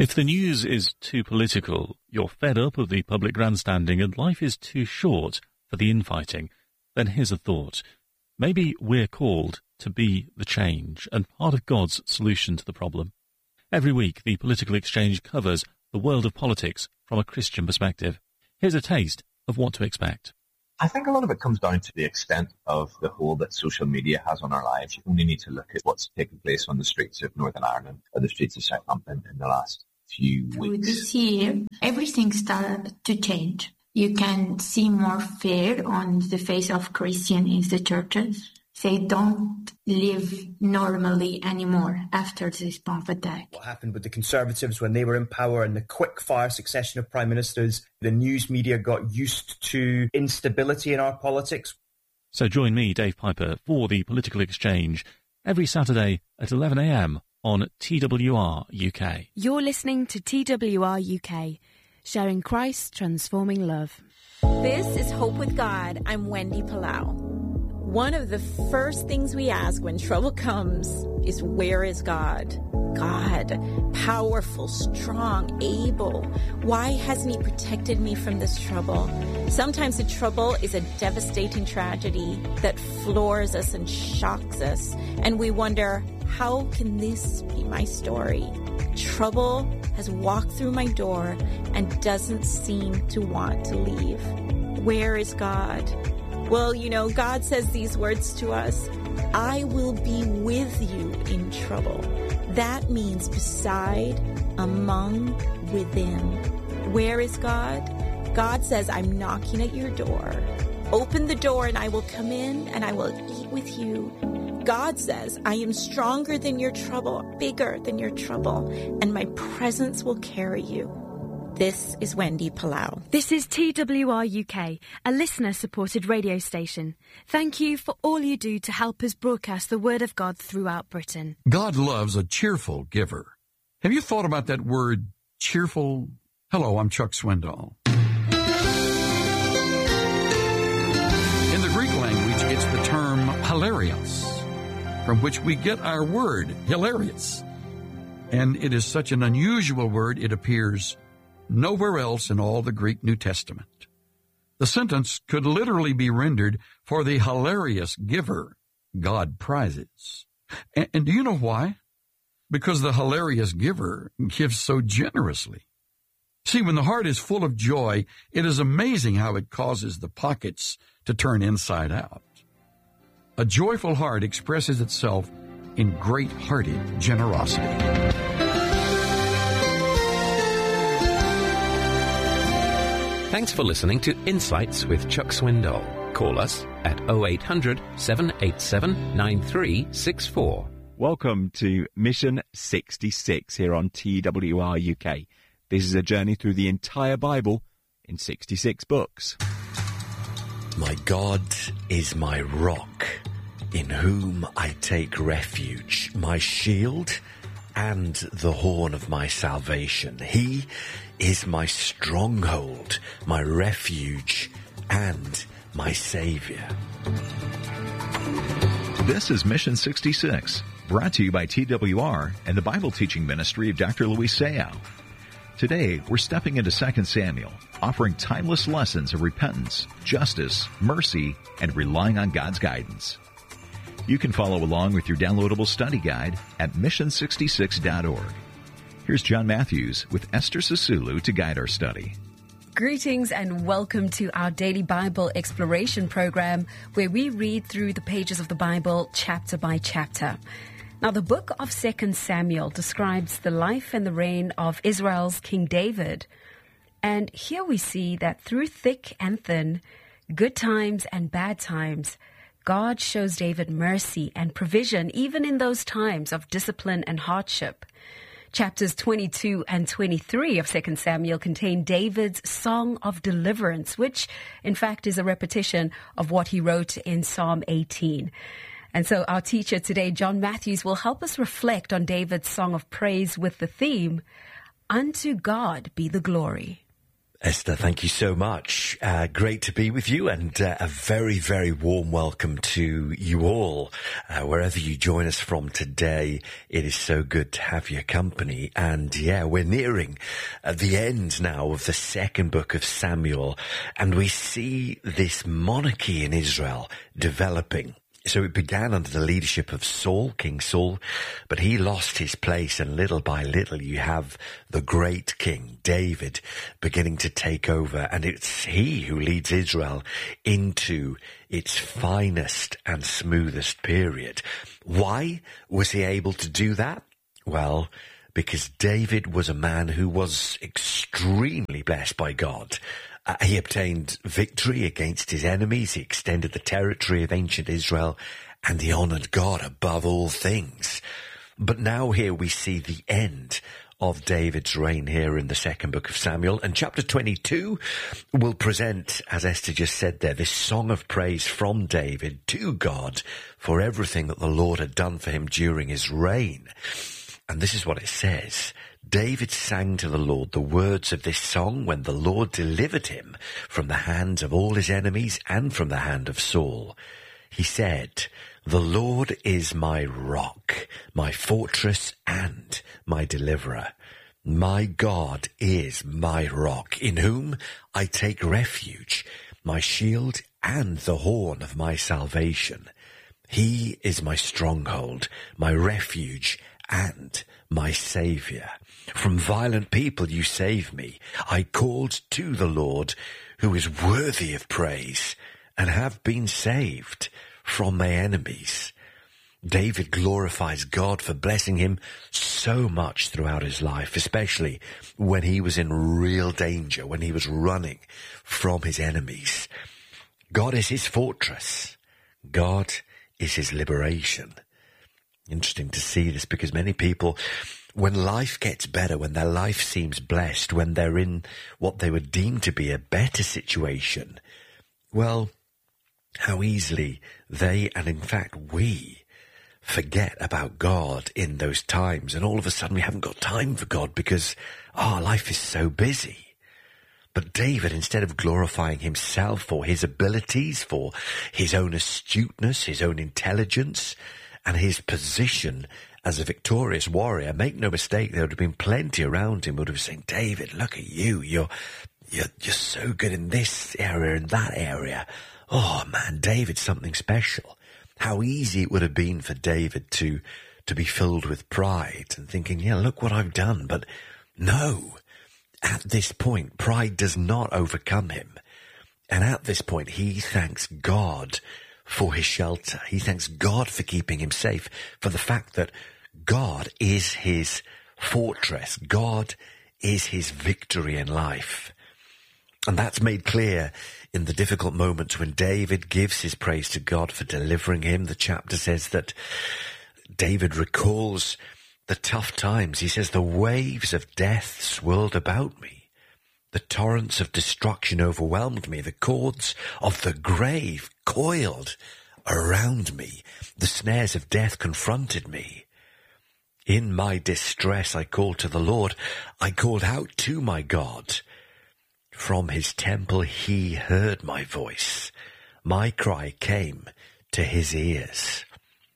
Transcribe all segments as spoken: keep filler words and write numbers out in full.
If the news is too political, you're fed up of the public grandstanding and life is too short for the infighting, then here's a thought. Maybe we're called to be the change and part of God's solution to the problem. Every week, the Political Exchange covers the world of politics from a Christian perspective. Here's a taste of what to expect. I think a lot of it comes down to the extent of the hold that social media has on our lives. You only need to look at what's taken place on the streets of Northern Ireland or the streets of Southampton in the last few weeks. This year, everything started to change. You can see more fear on the face of Christians in the churches. They don't live normally anymore after this bomb attack. What happened with the Conservatives when they were in power and the quick-fire succession of prime ministers, the news media got used to instability in our politics. So join me, Dave Piper, for the Political Exchange every Saturday at eleven a m on T W R U K. You're listening to T W R U K, sharing Christ's transforming love. This is Hope with God. I'm Wendy Palau. One of the first things we ask when trouble comes is, where is God? God, powerful, strong, able. Why hasn't he protected me from this trouble? Sometimes the trouble is a devastating tragedy that floors us and shocks us. And we wonder, how can this be my story? Trouble has walked through my door and doesn't seem to want to leave. Where is God? Well, you know, God says these words to us, I will be with you in trouble. That means beside, among, within. Where is God? God says, I'm knocking at your door. Open the door and I will come in and I will eat with you. God says, I am stronger than your trouble, bigger than your trouble, and my presence will carry you. This is Wendy Palau. This is T W R U K, a listener-supported radio station. Thank you for all you do to help us broadcast the Word of God throughout Britain. God loves a cheerful giver. Have you thought about that word, cheerful? Hello, I'm Chuck Swindoll. In the Greek language, it's the term hilarious, from which we get our word, hilarious. And it is such an unusual word, it appears nowhere else in all the Greek New Testament. The sentence could literally be rendered, for the hilarious giver, God prizes. And, and do you know why? Because the hilarious giver gives so generously. See, when the heart is full of joy, it is amazing how it causes the pockets to turn inside out. A joyful heart expresses itself in great-hearted generosity. Thanks for listening to Insights with Chuck Swindoll. Call us at oh eight hundred, seven eight seven, nine three six four. Welcome to Mission sixty-six here on T W R U K. This is a journey through the entire Bible in sixty-six books. My God is my rock, in whom I take refuge, my shield and the horn of my salvation. He is my stronghold, my refuge, and my Savior. This is Mission sixty-six, brought to you by T W R and the Bible teaching ministry of Doctor Luis Sayao. Today, we're stepping into Second Samuel, offering timeless lessons of repentance, justice, mercy, and relying on God's guidance. You can follow along with your downloadable study guide at mission sixty-six dot org. Here's John Matthews with Esther Sisulu to guide our study. Greetings and welcome to our daily Bible exploration program, where we read through the pages of the Bible chapter by chapter. Now, the book of Second Samuel describes the life and the reign of Israel's King David. And here we see that through thick and thin, good times and bad times, God shows David mercy and provision even in those times of discipline and hardship. Chapters twenty-two and twenty-three of Second Samuel contain David's Song of Deliverance, which in fact is a repetition of what he wrote in Psalm eighteen. And so our teacher today, John Matthews, will help us reflect on David's song of praise with the theme, Unto God be the glory. Esther, thank you so much. Uh, great to be with you, and uh, a very, very warm welcome to you all. Uh, wherever you join us from today, it is so good to have your company. And yeah, we're nearing uh, the end now of the second book of Samuel, and we see this monarchy in Israel developing. So it began under the leadership of Saul, King Saul, but he lost his place, and little by little you have the great King David beginning to take over, and it's he who leads Israel into its finest and smoothest period. Why was he able to do that? Well, because David was a man who was extremely blessed by God. Uh, he obtained victory against his enemies, he extended the territory of ancient Israel, and he honored God above all things. But now here we see the end of David's reign here in the second book of Samuel, and chapter twenty-two will present, as Esther just said there, this song of praise from David to God for everything that the Lord had done for him during his reign. And this is what it says. David sang to the Lord the words of this song when the Lord delivered him from the hands of all his enemies and from the hand of Saul. He said, "The Lord is my rock, my fortress and my deliverer. My God is my rock, in whom I take refuge, my shield and the horn of my salvation. He is my stronghold, my refuge and my Saviour. From violent people you save me. I called to the Lord, who is worthy of praise, and have been saved from my enemies." David glorifies God for blessing him so much throughout his life, especially when he was in real danger, when he was running from his enemies. God is his fortress. God is his liberation. Interesting to see this, because many people, when life gets better, when their life seems blessed, when they're in what they would deem to be a better situation, well, how easily they, and in fact we, forget about God in those times. And all of a sudden we haven't got time for God because our life is so busy. But David, instead of glorifying himself for his abilities, for his own astuteness, his own intelligence, and his position as a victorious warrior, make no mistake, there would have been plenty around him who would have said, "David, look at you. You're, you're, you're so good in this area and that area. Oh man, David's something special." How easy it would have been for David to, to be filled with pride and thinking, yeah, look what I've done. But no, at this point, pride does not overcome him. And at this point, he thanks God for his shelter. He thanks God for keeping him safe, for the fact that God is his fortress. God is his victory in life. And that's made clear in the difficult moments when David gives his praise to God for delivering him. The chapter says that David recalls the tough times. He says, "The waves of death swirled about me. The torrents of destruction overwhelmed me. The cords of the grave coiled around me. The snares of death confronted me. In my distress, I called to the Lord. I called out to my God. From his temple, he heard my voice. My cry came to his ears."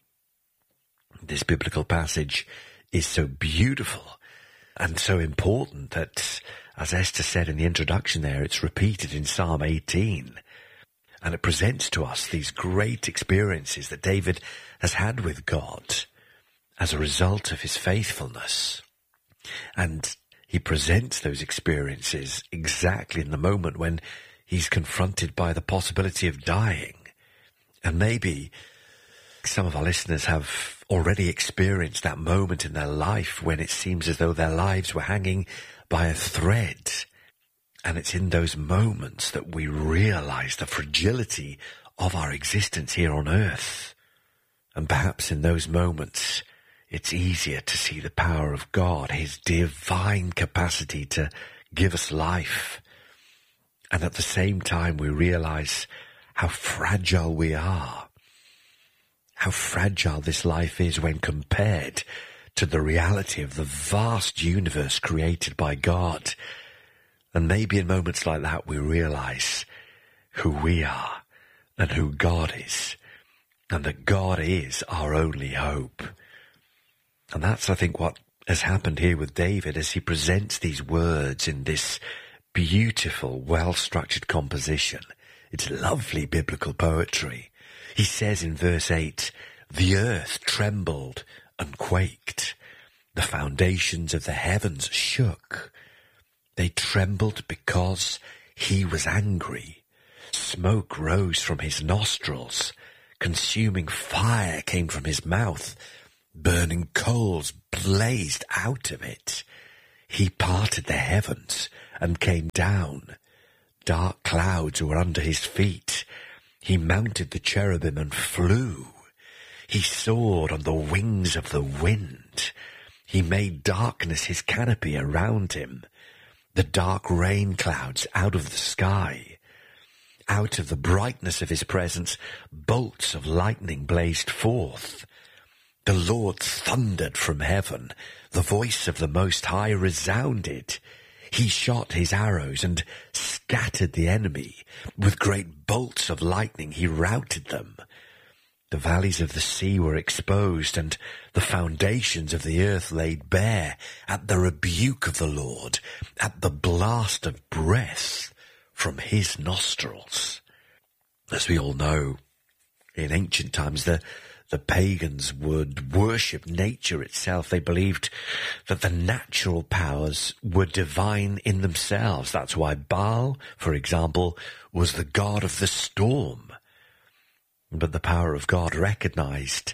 This biblical passage is so beautiful and so important that, as Esther said in the introduction there, it's repeated in Psalm eighteen. And it presents to us these great experiences that David has had with God as a result of his faithfulness. And he presents those experiences exactly in the moment when he's confronted by the possibility of dying. And maybe some of our listeners have already experienced that moment in their life when it seems as though their lives were hanging by a thread. And it's in those moments that we realize the fragility of our existence here on earth. And perhaps in those moments, it's easier to see the power of God, his divine capacity to give us life. And at the same time, we realize how fragile we are. How fragile this life is when compared to the reality of the vast universe created by God. And maybe in moments like that we realize who we are and who God is, and that God is our only hope. And that's, I think, what has happened here with David as he presents these words in this beautiful, well-structured composition. It's lovely biblical poetry. He says in verse eight, "The earth trembled and quaked. The foundations of the heavens shook. They trembled because he was angry. Smoke rose from his nostrils. Consuming fire came from his mouth. Burning coals blazed out of it. He parted the heavens and came down. Dark clouds were under his feet. He mounted the cherubim and flew. He soared on the wings of the wind. He made darkness his canopy around him, the dark rain clouds out of the sky. Out of the brightness of his presence, bolts of lightning blazed forth. The Lord thundered from heaven. The voice of the Most High resounded. He shot his arrows and scattered the enemy. With great bolts of lightning he routed them. The valleys of the sea were exposed, and the foundations of the earth laid bare at the rebuke of the Lord, at the blast of breath from his nostrils." As we all know, in ancient times, the The pagans would worship nature itself. They believed that the natural powers were divine in themselves. That's why Baal, for example, was the god of the storm. But the power of God recognized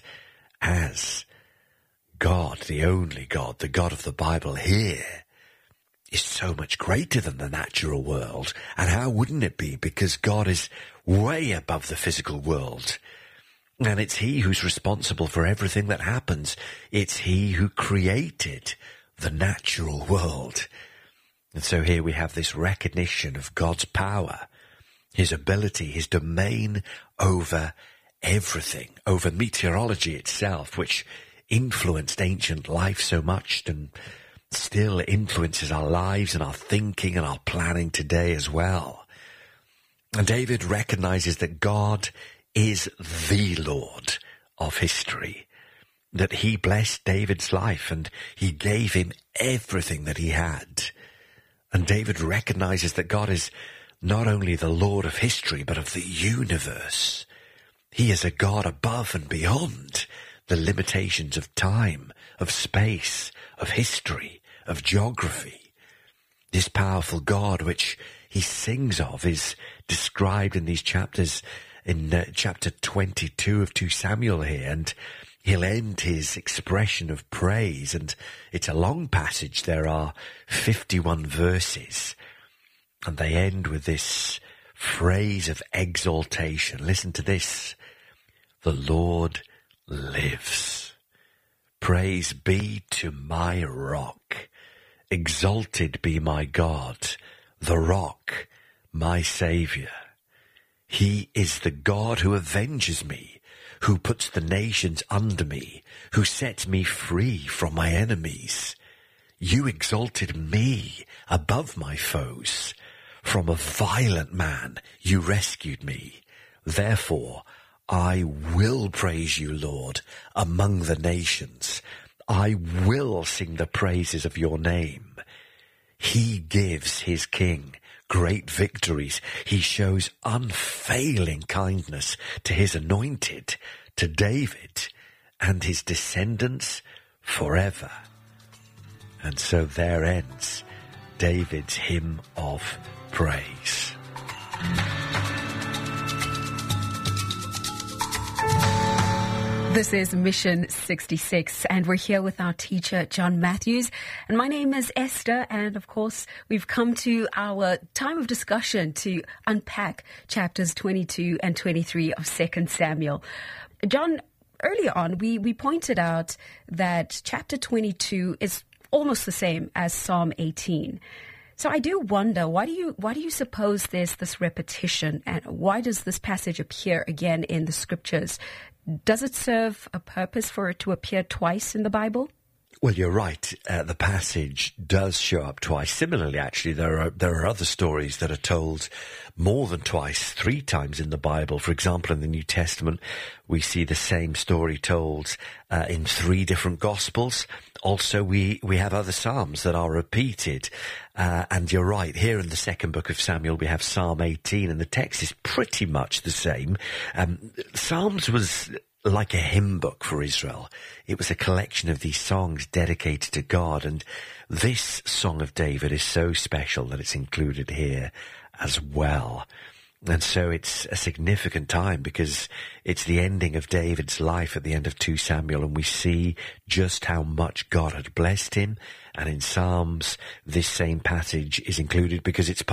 as God, the only God, the God of the Bible here, is so much greater than the natural world. And how wouldn't it be? Because God is way above the physical world. And it's he who's responsible for everything that happens. It's he who created the natural world. And so here we have this recognition of God's power, his ability, his domain over everything, over meteorology itself, which influenced ancient life so much and still influences our lives and our thinking and our planning today as well. And David recognizes that God is the Lord of history, that he blessed David's life and he gave him everything that he had. And David recognizes that God is not only the Lord of history, but of the universe. He is a God above and beyond the limitations of time, of space, of history, of geography. This powerful God, which he sings of, is described in these chapters in uh, chapter twenty-two of Second Samuel here, and he'll end his expression of praise, and it's a long passage. There are fifty-one verses, and they end with this phrase of exaltation. Listen to this. The Lord lives. Praise be to my rock. Exalted be my God, the rock, my Saviour. He is the God who avenges me, who puts the nations under me, who sets me free from my enemies. You exalted me above my foes. From a violent man you rescued me. Therefore I will praise you, Lord, among the nations. I will sing the praises of your name. He gives his king great victories. He shows unfailing kindness to his anointed, to David and his descendants forever. And so there ends David's hymn of praise. This is Mission sixty-six, and we're here with our teacher, John Matthews. And my name is Esther, and of course, we've come to our time of discussion to unpack chapters twenty-two and twenty-three of Second Samuel. John, earlier on, we, we pointed out that chapter twenty-two is almost the same as Psalm eighteen. So I do wonder, why do you why do you suppose there's this repetition, and why does this passage appear again in the scriptures? Does it serve a purpose for it to appear twice in the Bible? Well, you're right. Uh, the passage does show up twice. Similarly, actually, there are there are other stories that are told more than twice, three times in the Bible. For example, in the New Testament, we see the same story told uh, in three different Gospels. Also, we, we have other Psalms that are repeated. Uh, and you're right, here in the second book of Samuel, we have Psalm eighteen, and the text is pretty much the same. Um, Psalms was like a hymn book for Israel. It was a collection of these songs dedicated to God, and this Song of David is so special that it's included here as well. And so it's a significant time because it's the ending of David's life at the end of Second Samuel, and we see just how much God had blessed him. And in Psalms, this same passage is included because it's